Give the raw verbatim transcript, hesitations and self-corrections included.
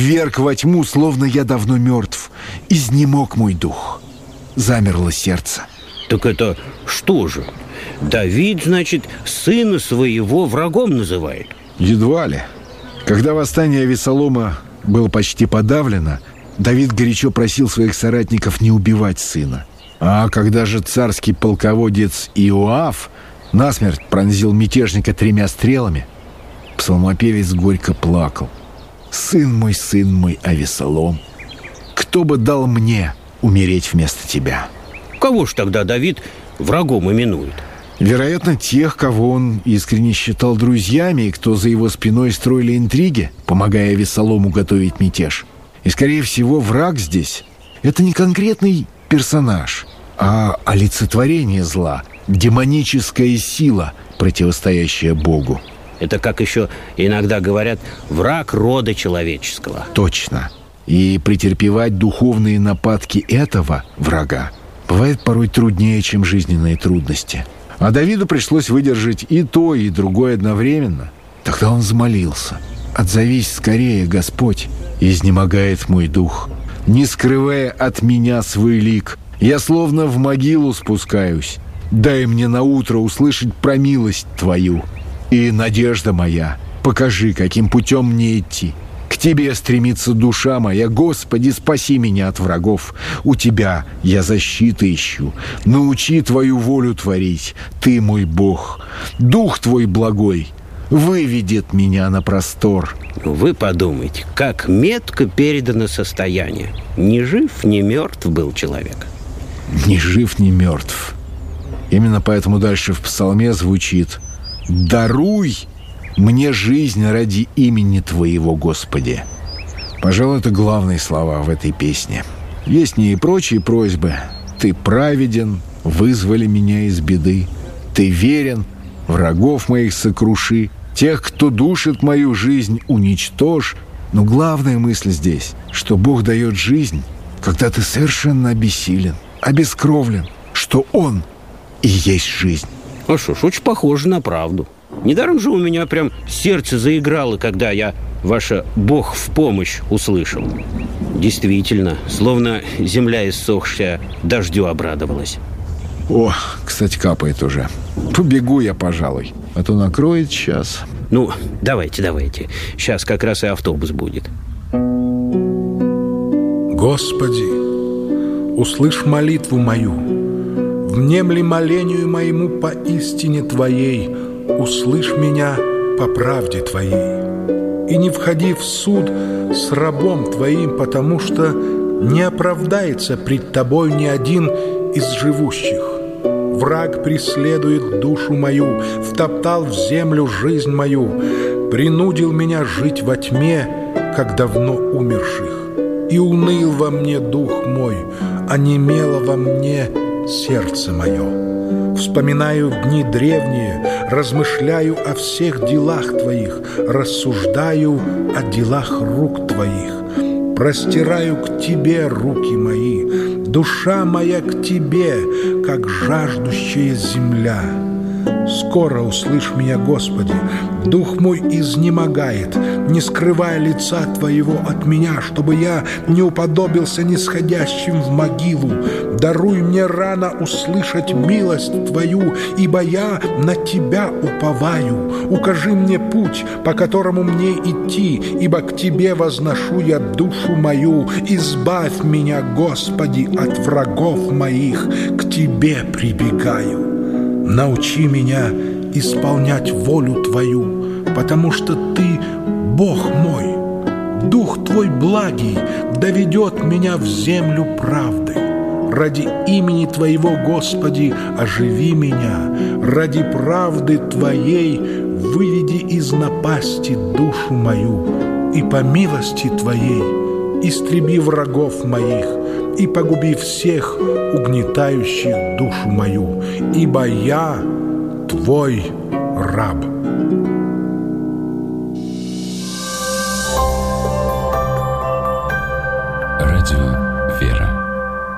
вверг во тьму, словно я давно мертв. Изнемог мой дух, замерло сердце. Так это что же? Давид, значит, сына своего врагом называет? Едва ли. Когда восстание Авессалома было почти подавлено, Давид горячо просил своих соратников не убивать сына. А когда же царский полководец Иоав насмерть пронзил мятежника тремя стрелами, псалмопевец горько плакал. «Сын мой, сын мой, Авессалом, кто бы дал мне умереть вместо тебя?» Кого ж тогда Давид врагом именует? Вероятно, тех, кого он искренне считал друзьями, и кто за его спиной строили интриги, помогая Авессалому готовить мятеж. И, скорее всего, враг здесь — это не конкретный персонаж, а олицетворение зла, демоническая сила, противостоящая Богу. Это, как еще иногда говорят, враг рода человеческого. Точно. И претерпевать духовные нападки этого врага бывает порой труднее, чем жизненные трудности. А Давиду пришлось выдержать и то, и другое одновременно. Тогда он взмолился: «Отзовись скорее, Господь, изнемогает мой дух. Не скрывая от меня свой лик, я словно в могилу спускаюсь. Дай мне наутро услышать про милость Твою. И, надежда моя, покажи, каким путем мне идти. К Тебе стремится душа моя, Господи, спаси меня от врагов. У Тебя я защиты ищу. Научи Твою волю творить, Ты мой Бог. Дух Твой благой выведет меня на простор». Вы подумайте, как метко передано состояние. Ни жив, ни мертв был человек. Ни жив, ни мертв. Именно поэтому дальше в псалме звучит: «Даруй мне жизнь ради имени Твоего, Господи». Пожалуй, это главные слова в этой песне. Есть не и прочие просьбы: «Ты праведен, вызволи меня из беды. Ты верен, врагов моих сокруши. Тех, кто душит мою жизнь, уничтожь». Но главная мысль здесь, что Бог дает жизнь, когда ты совершенно обессилен, обескровлен, что Он и есть жизнь. А что ж, очень похоже на правду. Недаром же у меня прям сердце заиграло, когда я ваше «Бог в помощь» услышал. Действительно, словно земля иссохшая дождю обрадовалась. О, кстати, капает уже. Побегу я, пожалуй, а то накроет сейчас. Ну, давайте, давайте. Сейчас как раз и автобус будет. Господи, услышь молитву мою, внемли молению моему поистине Твоей, услышь меня по правде Твоей. И не входи в суд с рабом Твоим, потому что не оправдается пред Тобой ни один из живущих. Враг преследует душу мою, втоптал в землю жизнь мою, принудил меня жить во тьме, как давно умерших. И уныл во мне дух мой, онемело во мне сердце мое. Вспоминаю дни древние, размышляю о всех делах Твоих, рассуждаю о делах рук Твоих. Простираю к Тебе руки мои, душа моя к Тебе, как жаждущая земля. Скоро услышь меня, Господи, дух мой изнемогает, не скрывая лица Твоего от меня, чтобы я не уподобился нисходящим в могилу. Даруй мне рано услышать милость Твою, ибо я на Тебя уповаю. Укажи мне путь, по которому мне идти, ибо к Тебе возношу я душу мою. Избавь меня, Господи, от врагов моих, к Тебе прибегаю. Научи меня исполнять волю Твою, потому что Ты Бог мой. Дух Твой благий доведет меня в землю правды. Ради имени Твоего, Господи, оживи меня. Ради правды Твоей выведи из напасти душу мою. И по милости Твоей истреби врагов моих и погуби всех угнетающих душу мою, ибо я Твой раб.